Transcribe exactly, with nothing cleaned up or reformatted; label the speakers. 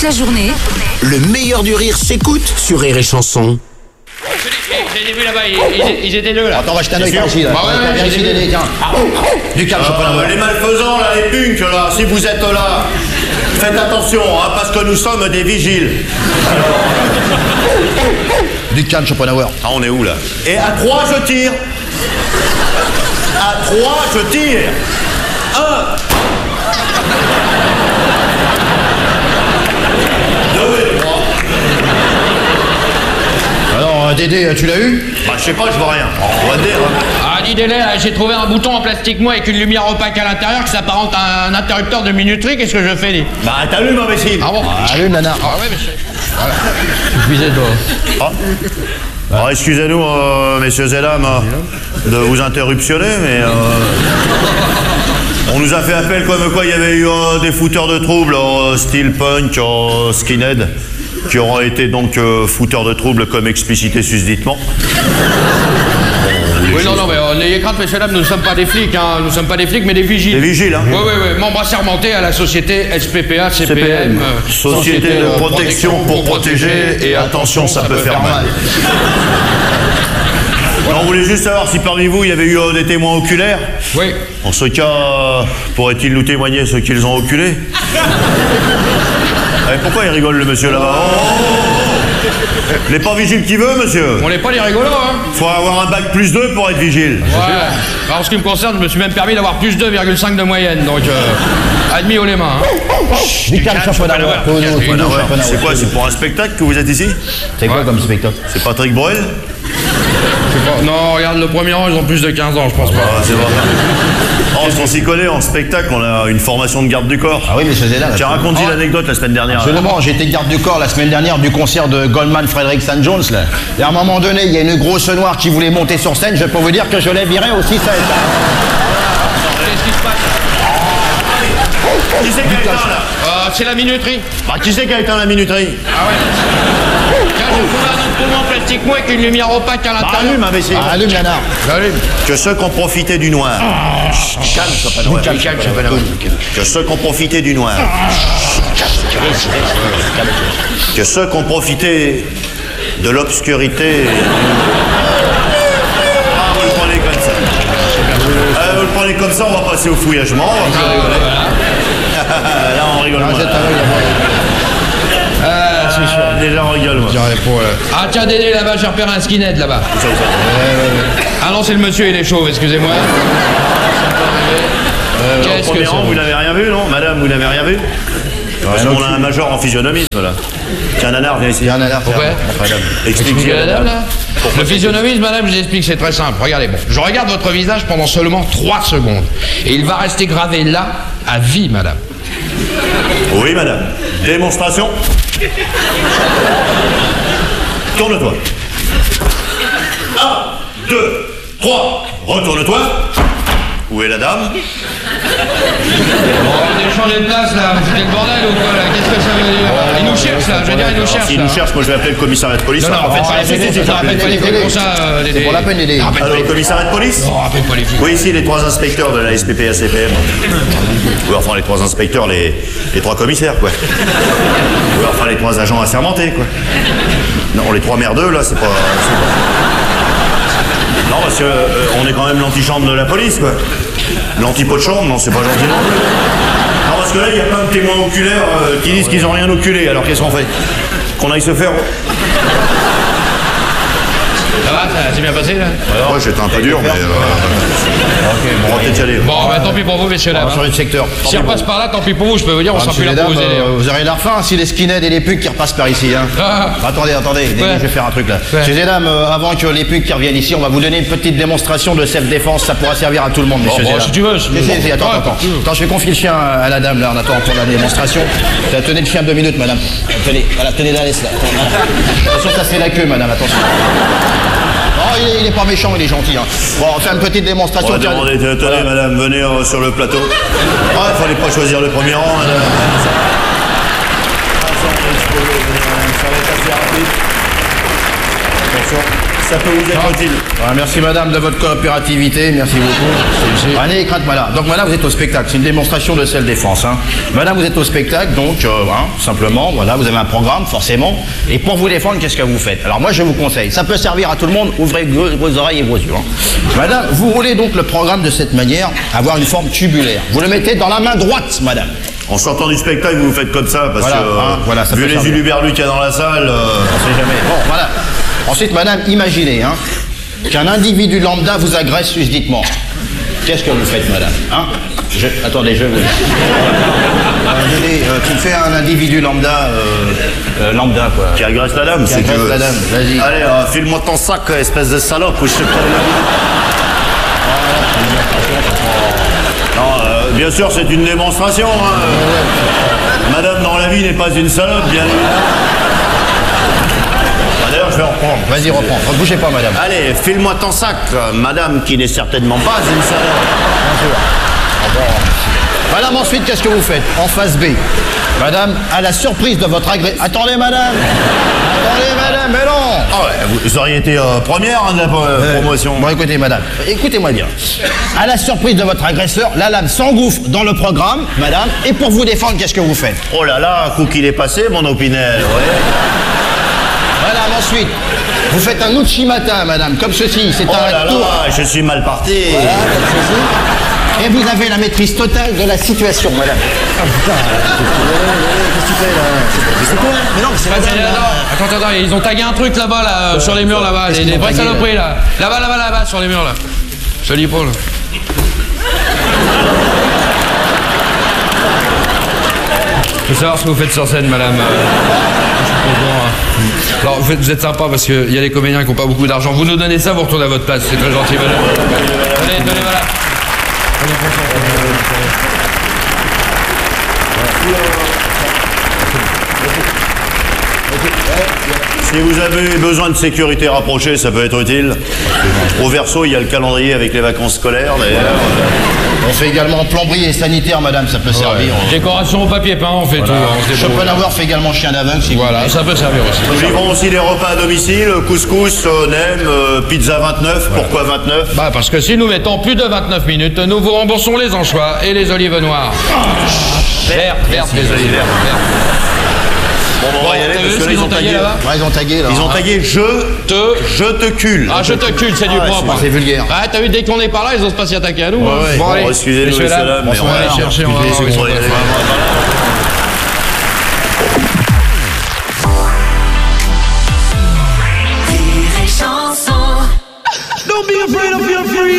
Speaker 1: la journée.
Speaker 2: Le meilleur du rire s'écoute sur Rire et Chanson.
Speaker 3: J'ai vu là-bas, ils, ils étaient deux là.
Speaker 4: Attends, on va jeter un oeil par ici là.
Speaker 3: Bah ouais, ouais,
Speaker 4: Viens ici, Dédé, tiens. Du calme, je prends la
Speaker 5: Euh, les malfaisants, là, les punks, là, si vous êtes là, faites attention, hein, parce que nous sommes des vigiles.
Speaker 4: Du calme, Schopenhauer.
Speaker 5: Ah, on est où, là? Et à trois, je tire. À trois, je tire. Un. Deux et trois.
Speaker 4: Alors, Dédé, tu l'as eu?
Speaker 5: Bah, je sais pas, je vois rien. On va dire.
Speaker 3: Ah, dis Délai, j'ai trouvé un bouton en plastique mou avec une lumière opaque à l'intérieur qui s'apparente à un interrupteur de minuterie. Qu'est-ce que je fais, dis?
Speaker 5: Bah, t'allumes, imbécile.
Speaker 3: Ah bon?
Speaker 4: Allume, nana.
Speaker 3: Ah ouais, mais je... Voilà. Suffisait de...
Speaker 5: Ah. Alors, excusez-nous, euh, messieurs et dames, euh, de vous interruptionner, mais euh, on nous a fait appel comme quoi il y avait eu euh, des fouteurs de troubles, euh, style punk, euh, skinhead, qui auront été donc euh, fouteurs de troubles comme explicité susditement.
Speaker 3: Oui, non, non, mais euh, n'ayez crainte, messieurs, dames, nous ne sommes pas des flics, hein. Nous ne sommes pas des flics, mais des vigiles.
Speaker 5: Des vigiles, hein.
Speaker 3: Oui, oui, oui, membre assermenté à la société S P P A C P M. euh,
Speaker 5: Société de protection pour protéger, et attention, ça peut faire mal. Non, on voulait juste savoir si parmi vous il y avait eu euh, des témoins oculaires.
Speaker 3: Oui.
Speaker 5: En ce cas, euh, pourraient-ils nous témoigner ce qu'ils ont oculé? Eh, pourquoi il rigole le monsieur là-bas? Oh, il n'est pas vigile qui veut, monsieur.
Speaker 3: On n'est pas les rigolos, hein.
Speaker 5: Faut avoir un bac plus deux pour être vigile.
Speaker 3: Ouais. Alors, en ce qui me concerne, je me suis même permis d'avoir plus deux virgule cinq de moyenne, donc euh, admis haut les mains. Hein.
Speaker 4: Du calme, Schopenhauer.
Speaker 5: C'est quoi, c'est pour un spectacle que vous êtes ici?
Speaker 4: C'est quoi comme spectacle?
Speaker 5: C'est Patrick Bruel?
Speaker 3: Non, regarde, le premier rang, ils ont plus de quinze ans, je pense pas.
Speaker 5: Ah, c'est vrai. Oh, on s'y connaît, en spectacle, on a une formation de garde du corps.
Speaker 4: Ah oui, mais je faisais là.
Speaker 5: Tiens, raconte-y l'anecdote la semaine dernière.
Speaker 4: Absolument, j'étais garde du corps la semaine dernière du concert de Goldman Frederick Saint Jones là. Et à un moment donné, il y a une grosse noire qui voulait monter sur scène, je peux vous dire que je l'ai viré aussi ça.
Speaker 3: Qu'est-ce qui se passe?
Speaker 5: Qui c'est qui a éteint là?
Speaker 3: Euh, c'est la minuterie.
Speaker 5: Bah, qui c'est qui a éteint la minuterie?
Speaker 3: Ah ouais. Tiens, j'ai trouvé un autre poumon en plastique mou avec une lumière opaque à
Speaker 5: Bah,
Speaker 3: l'intérieur.
Speaker 5: allume, imbécile.
Speaker 4: Ah, allume, Nana.
Speaker 3: J'allume.
Speaker 5: Que ceux qui ont profité du noir. Calme, Schopenhauer.
Speaker 3: Calme, calme, Schopenhauer.
Speaker 5: Que ceux qui ont profité du noir. Que ceux qui ont profité de l'obscurité. Ah, vous le prenez comme ça. Ah, vous le prenez comme ça, on va passer au fouillagement. On va rigoler. Là, on rigole. moins.
Speaker 3: Ah, c'est sûr.
Speaker 5: Ah, déjà, on rigole. moi.
Speaker 3: Ah, tiens, Dédé, là-bas, j'ai repéré un skinhead, là-bas.
Speaker 5: Ça, ça.
Speaker 3: Ah non, c'est le monsieur, il est chauve, excusez-moi. Qu'est-ce que
Speaker 5: Premier rang,
Speaker 3: c'est?
Speaker 5: vous n'avez rien vu, non? Madame, vous n'avez rien vu? Parce qu'on a un major en physionomisme, là. Tiens, Nanar, viens ici.
Speaker 4: Viens, Nana.
Speaker 3: Pourquoi?
Speaker 5: Explique-lui à
Speaker 3: la dame, là? Le physionomisme, madame, je vous explique, c'est très simple. Regardez, bon, je regarde votre visage pendant seulement trois secondes. Et il va rester gravé là, à vie, madame.
Speaker 5: Oui, madame. Démonstration. Tourne-toi. Un, deux, trois. Retourne-toi. Où est la dame?
Speaker 3: Bon, on a changé de place, là. C'était le bordel ou quoi, là? Qu'est-ce que ça veut dire? Il nous cherche, là. Je veux dire, il nous cherche,
Speaker 5: S'il
Speaker 3: là.
Speaker 5: nous cherche, moi je vais appeler le commissariat de police.
Speaker 3: Non, non,
Speaker 5: hein.
Speaker 3: en fait, pas les
Speaker 4: c'est-
Speaker 3: flics.
Speaker 4: c'est- c'est-
Speaker 3: Rappelle pas les flics pour ça, euh, Dédé.
Speaker 4: C'est pour la peine, Dédé.
Speaker 3: Rappelle pas
Speaker 5: Alors,
Speaker 3: les
Speaker 5: le
Speaker 3: flics.
Speaker 5: commissariat de police?
Speaker 3: Non, rappelle pas les flics.
Speaker 5: Oui, ici, les trois inspecteurs de la S P P A C P M. Oui, enfin, les trois inspecteurs, les, les trois commissaires, quoi. Oui, enfin, les trois agents assermentés, quoi. Non, les trois merdeux, là, c'est pas... c'est pas- Non, parce que euh, on est quand même l'antichambre de la police, quoi. L'antipot de chambre, non, c'est pas gentil non plus. Non, parce que là, il y a plein de témoins oculaires euh, qui disent qu'ils n'ont rien oculé, alors qu'est-ce qu'on fait? Qu'on aille se faire...
Speaker 3: Ça va, ça s'est bien passé, là?
Speaker 5: Moi, j'étais un peu dur, mais... Euh... Ok, bon, on va peut-être y aller.
Speaker 3: Bon, bah, tant pis pour vous, messieurs,
Speaker 4: On
Speaker 3: là.
Speaker 4: va changer de secteur.
Speaker 3: Si on passe par là, tant pis pour vous, je peux vous dire, on sera plus là pour vous aider.
Speaker 4: euh, vous aurez l'air fin si les skinheads et les punks qui repassent par ici. Hein.
Speaker 3: Ah.
Speaker 4: Attendez, attendez, Dédé,
Speaker 3: Ouais.
Speaker 4: je vais faire un truc là.
Speaker 3: Ouais.
Speaker 4: Messieurs et dames, euh, avant que les punks qui reviennent ici, on va vous donner une petite démonstration de self-défense. Ça pourra servir à tout le monde, messieurs
Speaker 3: bon,
Speaker 4: et dames.
Speaker 3: si tu veux, si-
Speaker 4: Si, si, si, attends,
Speaker 3: Ouais,
Speaker 4: attends.
Speaker 3: si tu veux.
Speaker 4: Attends, je vais confier le chien à la dame là en attendant pour la démonstration. Euh, Tenez le chien deux minutes, madame. Tenez, voilà, tenez la laisse là. Attends, voilà. Attention, ça c'est la queue, madame, attention. Oh, il est, il est pas méchant, il est gentil. Hein. Bon, on va faire une petite démonstration.
Speaker 5: On va
Speaker 4: Tiens,
Speaker 5: demander, tenez,
Speaker 4: voilà.
Speaker 5: madame, venez euh, sur le plateau. Ah, il fallait pas choisir le premier rang, madame. Ça va être assez rapide. Attention. ça peut vous être utile.
Speaker 4: Ah, merci madame de votre coopérativité, merci beaucoup. Allez, crainte madame. Donc madame, vous êtes au spectacle, c'est une démonstration de self-défense. Hein. Madame, vous êtes au spectacle, donc, euh, hein, simplement, voilà, vous avez un programme, forcément. Et pour vous défendre, qu'est-ce que vous faites? Alors moi, je vous conseille, ça peut servir à tout le monde, ouvrez vos, vos oreilles et vos yeux. Hein. Madame, vous roulez donc le programme de cette manière, avoir une forme tubulaire. Vous le mettez dans la main droite, madame.
Speaker 5: En sortant du spectacle, vous faites comme ça, parce
Speaker 4: Voilà,
Speaker 5: que, euh,
Speaker 4: hein, voilà, ça
Speaker 5: vu
Speaker 4: peut
Speaker 5: les
Speaker 4: servir.
Speaker 5: uluberlus qu'il y a dans la salle... euh,
Speaker 4: On sait jamais. Bon, voilà. Ensuite, madame, imaginez hein, qu'un individu lambda vous agresse susditement. Qu'est-ce que vous faites, madame hein je, Attendez, je vous dis. Euh, donnez, euh, tu fais un individu lambda, euh, euh, lambda, quoi.
Speaker 5: Qui agresse la dame,
Speaker 4: Qui
Speaker 5: si tu
Speaker 4: agresse
Speaker 5: veux.
Speaker 4: la dame, vas-y.
Speaker 5: Allez, euh, file-moi ton sac, espèce de salope, ou je te prends la... Non, euh, bien sûr, c'est une démonstration. Hein. Madame, dans la vie, n'est pas une salope, bien évidemment. D'ailleurs, je vais reprendre.
Speaker 4: Vas-y, reprends. Ne bougez pas, madame.
Speaker 5: Allez, file-moi ton sac, madame, qui n'est certainement pas une salope.
Speaker 4: Madame, ensuite, qu'est-ce que vous faites? En phase B. Madame, à la surprise de votre agresseur... Attendez, madame. Attendez, madame, mais non.
Speaker 5: Ah ouais, vous auriez été euh, première hein, de la euh, promotion.
Speaker 4: Bon, écoutez, madame, écoutez-moi bien. À la surprise de votre agresseur, la lame s'engouffre dans le programme, madame, et pour vous défendre, qu'est-ce que vous faites?
Speaker 5: Oh là là, un coup qu'il est passé, mon opinel, ouais.
Speaker 4: Madame, ensuite, vous faites un Uchimata, madame, comme ceci. C'est
Speaker 5: Oh
Speaker 4: un
Speaker 5: là
Speaker 4: tour.
Speaker 5: là, je suis mal parti.
Speaker 4: Voilà, comme ceci. Et vous avez la maîtrise totale de la situation, madame. Ah putain, qu'est-ce que tu fais là? C'est quoi? Mais non, mais c'est
Speaker 3: Vas-y,
Speaker 4: madame, là.
Speaker 3: attends, attends, attends, ils ont tagué un truc là-bas, là, sur les murs là-bas,
Speaker 4: Qu'est-ce
Speaker 3: des,
Speaker 4: qu'ils
Speaker 3: des
Speaker 4: ont
Speaker 3: vraies
Speaker 4: tagué,
Speaker 3: saloperies là. Là-bas, là-bas, là-bas, sur les murs là. Je te lis pas là. Je veux savoir ce que vous faites sur scène, madame. Alors, vous êtes, vous êtes sympa parce qu'il y a des comédiens qui n'ont pas beaucoup d'argent. Vous nous donnez ça, vous retournez à votre place. C'est très gentil, madame. Tenez, tenez, voilà.
Speaker 5: Si vous avez besoin de sécurité rapprochée, ça peut être utile. Au verso, il y a le calendrier avec les vacances scolaires, d'ailleurs.
Speaker 4: On fait également plomberie et sanitaire, madame, ça peut servir.
Speaker 3: Décoration au papier peint, on fait
Speaker 4: Voilà.
Speaker 3: tout. hein, on se débrouille.
Speaker 4: Schopenhauer fait également chien d'aveugle, si vous
Speaker 3: Voilà,
Speaker 4: voulez.
Speaker 3: ça peut servir aussi.
Speaker 5: Nous livrons aussi des repas à domicile, couscous, euh, nem, euh, pizza vingt-neuf. Pourquoi vingt-neuf?
Speaker 3: Bah parce que si nous mettons plus de vingt-neuf minutes, nous vous remboursons les anchois et les olives noires. Vert, vert, les olives vertes.
Speaker 5: Bon, bon, on va y aller
Speaker 3: T'as
Speaker 5: parce
Speaker 3: vu
Speaker 5: que
Speaker 3: ce
Speaker 5: là,
Speaker 3: qu'ils
Speaker 5: ils
Speaker 3: ont
Speaker 5: ont
Speaker 3: tagué
Speaker 5: tagué.
Speaker 3: là-bas?
Speaker 4: Ouais, ils ont tagué, là.
Speaker 5: Ils ont
Speaker 4: hein.
Speaker 5: tagué je
Speaker 3: Te...
Speaker 5: je te cule.
Speaker 3: Ah, je te cule, c'est du
Speaker 5: Ah,
Speaker 3: propre.
Speaker 4: C'est vulgaire.
Speaker 3: Ah, t'as vu, dès qu'on est par là, ils osent pas s'y attaquer à nous. hein.
Speaker 4: ouais.
Speaker 3: Bon,
Speaker 5: Bon,
Speaker 3: allez,
Speaker 5: excusez-nous,
Speaker 3: messieurs,
Speaker 5: messieurs,
Speaker 3: dames,
Speaker 5: dames, mais
Speaker 3: on va
Speaker 5: on
Speaker 3: aller
Speaker 5: va-
Speaker 3: chercher, on va voir où ils sont
Speaker 5: Ouais,
Speaker 3: passés.
Speaker 1: Rire et chanson.
Speaker 6: Don't be afraid of your free.